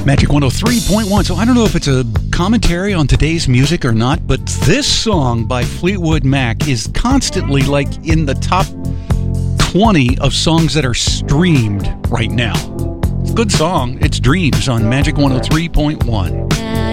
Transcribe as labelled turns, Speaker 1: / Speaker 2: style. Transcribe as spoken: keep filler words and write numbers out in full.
Speaker 1: Magic one oh three point one. So I don't know if it's a commentary on today's music or not, but this song by Fleetwood Mac is constantly like in the top twenty of songs that are streamed right now. It's a good song. It's Dreams on Magic one oh three point one.